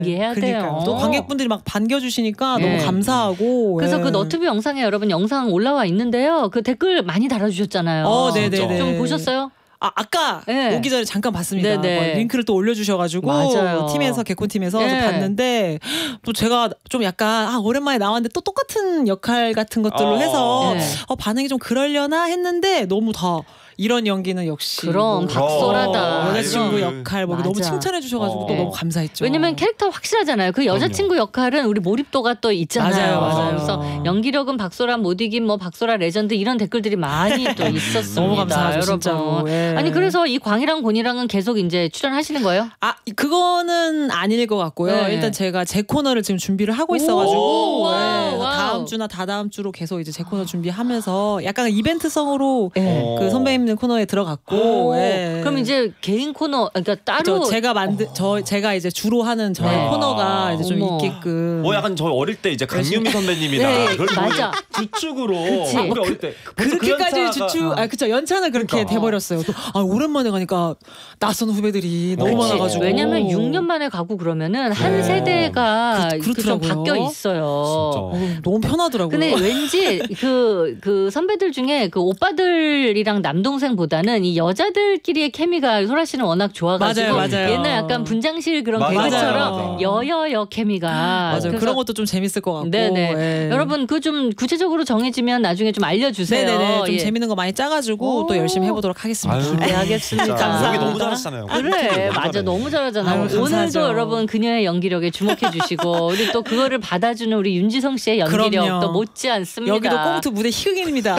해야 돼요. 또 관객분들이 막 반겨주시니까 네. 너무 감사하고. 그래서 그 너튜브 영상에 여러분 영상 올라와 있는데요. 그 댓글 많이 달아주셨잖아요. 네네네. 좀 보셨어요? 아까 네. 오기 전에 잠깐 봤습니다. 네네. 링크를 또 올려주셔가지고 맞아요. 팀에서 개콘팀에서 네. 봤는데 또 제가 좀 약간 오랜만에 나왔는데 또 똑같은 역할 같은 것들로 해서 네. 반응이 좀 그러려나 했는데 너무 다 이런 연기는 역시 그럼 박소라다. 여자친구 역할 너무 맞아. 칭찬해 주셔가지고 또 너무 감사했죠. 왜냐면 캐릭터 확실하잖아요. 그 여자친구 역할은 우리 몰입도가 또 있잖아요. 맞아요. 그래서 연기력은 박소라 못 이긴 박소라 레전드 이런 댓글들이 많이 또 있었습니다. 너무 감사하죠, 여러분. 진짜로. 예. 아니 그래서 이 광이랑 곤이랑은 계속 이제 출연하시는 거예요? 그거는 아닐 것 같고요. 네. 일단 제가 제 코너를 지금 준비를 하고 있어가지고 와우. 다음 주나 다다음 주로 계속 이제 제 코너 준비하면서 약간 이벤트성으로 네. 그 선배님들 코너에 들어갔고. 그럼 이제 개인 코너 그러니까 따로 제가 이제 주로 하는 저의 네. 코너가 이제 좀 어머. 있게끔. 약간 저 어릴 때 이제 강유미 선배님이나 네, 그걸 맞아. 주축으로 그치. 우리 어릴 때 그렇게까지 그쵸 연차는 그렇게 그러니까. 돼버렸어요. 또 오랜만에 가니까 낯선 후배들이 너무 그치. 많아가지고. 왜냐면 6년 만에 가고 그러면은 한 세대가 좀 그렇더라고요. 바뀌어 있어요. 너무 편하더라고요. 근데 왠지 그 선배들 중에 그 오빠들이랑 남동생보다는 이 여자들끼리의 케미가 소라 씨는 워낙 좋아가지고 맞아요. 옛날 약간 분장실 그런 맞아요. 개그처럼 맞아요. 여여여 케미가 맞아요. 그래서 그런 것도 좀 재밌을 것 같고. 네네. 예. 여러분 그 좀 구체적으로 정해지면 나중에 좀 알려주세요. 네네네. 좀 예. 재밌는 거 많이 짜가지고 또 열심히 해보도록 하겠습니다. 기대하겠습니다. 연기 너무 잘하시잖아요. 그래 맞아 너무 잘하잖아요. 아유, 오늘도 감사하죠. 여러분 그녀의 연기력에 주목해 주시고 우리 또 그거를 받아주는 우리 윤지성 씨의 연기력 그럼요. 또 못지 않습니다. 여기도 꽁트 무대 희극인입니다.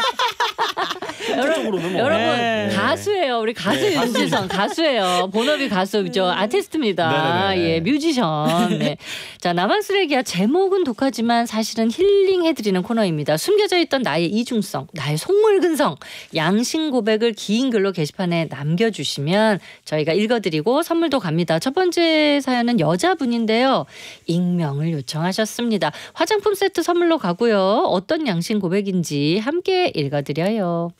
여러분 네. 가수예요. 우리 가수 윤지성 가수예요. 본업이 가수죠. 아티스트입니다. 네네네. 예, 뮤지션. 네. 자, 나만 쓰레기야 제목은 독하지만 사실은 힐링해드리는 코너입니다. 숨겨져 있던 나의 이중성, 나의 속물근성, 양심 고백을 긴 글로 게시판에 남겨주시면 저희가 읽어드리고 선물도 갑니다. 첫 번째 사연은 여자분인데요. 익명을 요청하셨습니다. 화장품 세트 선물로 가고요. 어떤 양심 고백인지 함께 읽어드려요.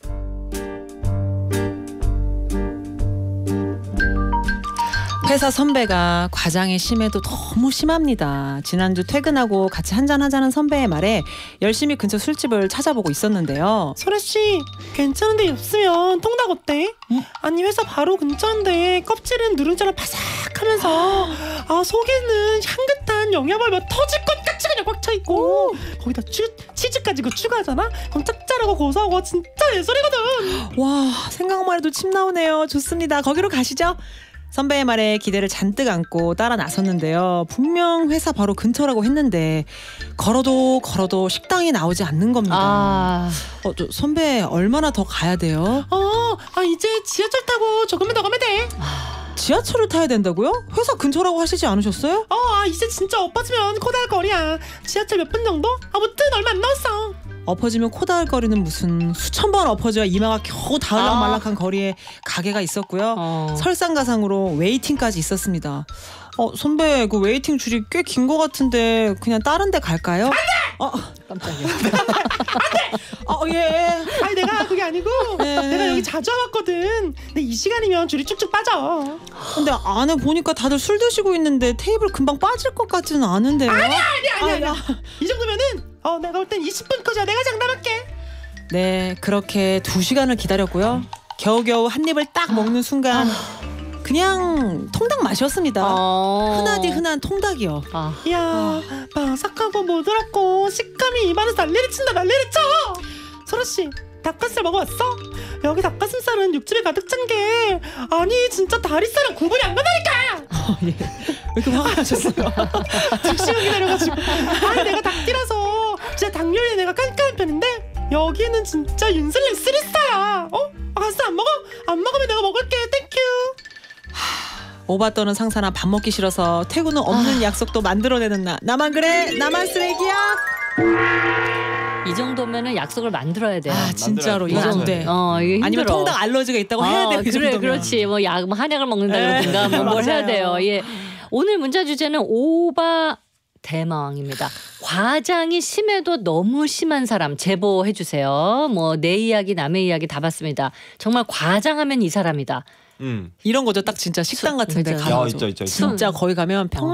회사 선배가 과장이 심해도 너무 심합니다. 지난주 퇴근하고 같이 한잔하자는 선배의 말에 열심히 근처 술집을 찾아보고 있었는데요. 소라씨 괜찮은 데 없으면 통닭 어때? 아니 회사 바로 근처인데 껍질은 누룽지랑 바삭하면서 속에는 향긋한 영양밥이 터질 것 같이 그냥 꽉 차있고 거기다 치즈까지 추가하잖아? 그럼 짭짤하고 고소하고 진짜 예술이거든. 와 생각만 해도 침 나오네요. 좋습니다. 거기로 가시죠. 선배의 말에 기대를 잔뜩 안고 따라 나섰는데요. 분명 회사 바로 근처라고 했는데 걸어도 식당이 나오지 않는 겁니다. 저 선배 얼마나 더 가야 돼요? 이제 지하철 타고 조금만 더 가면 돼. 지하철을 타야 된다고요? 회사 근처라고 하시지 않으셨어요? 이제 진짜 엎어지면 코다할 거리야. 지하철 몇 분 정도? 아무튼 얼마 안 남았어. 엎어지면 코다할거리는 무슨 수천 번 엎어져야 이마가 겨우 닿을락말락한 거리에 가게가 있었고요. 설상가상으로 웨이팅까지 있었습니다. 선배 그 웨이팅 줄이 꽤 긴 것 같은데 그냥 다른 데 갈까요? 깜짝이야. 예. 아니 내가 그게 아니고 내가 여기 자주 와봤거든. 근데 이 시간이면 줄이 쭉쭉 빠져. 근데 안에 보니까 다들 술 드시고 있는데 테이블 금방 빠질 것 같지는 않은데요. 아니야. 이 정도면은 내가 올 땐 20분 컷이야. 내가 장담할게. 네, 그렇게 2시간을 기다렸고요. 겨우겨우 한 입을 딱 먹는 순간 그냥 통닭 맛이었습니다. 흔하디 흔한 통닭이요. 이야 바삭하고 부드럽고 식감이 입안에서 난리를 친다. 난리를 쳐. 소라씨 닭가슴살 먹어봤어? 여기 닭가슴살은 육즙이 가득 찬 게 아니 진짜 다리살은 구분이 안 간다니까. 왜 이렇게 화가 나셨어요? 즉시로 기다려가지고 아니 내가 닭띠라서 진짜 닭 요리에 내가 깐깐한 편인데 여기는 진짜 윤슬림 쓰리스타야. 가슴 안 먹어? 안 먹으면 내가 먹을게. 땡큐. 오바 떠는 상사나 밥 먹기 싫어서 퇴근 후 없는 약속도 만들어내는 나만 그래? 나만 쓰레기야? 이 정도면은 약속을 만들어야 돼요. 진짜로 이거 안 돼. 이게 힘들어. 아니면 통닭 알러지가 있다고 해야 돼요. 이 그래 정도면. 그렇지. 뭐 한약을 먹는다 그러든가 뭘 해야 돼요. 예. 오늘 문자 주제는 오바 대마왕입니다. 과장이 심해도 너무 심한 사람 제보해 주세요. 뭐 내 이야기 남의 이야기 다 봤습니다. 정말 과장하면 이 사람이다. 이런 거죠. 딱 진짜 식당 같은 데 맞아요. 가면 있죠. 진짜 거기 가면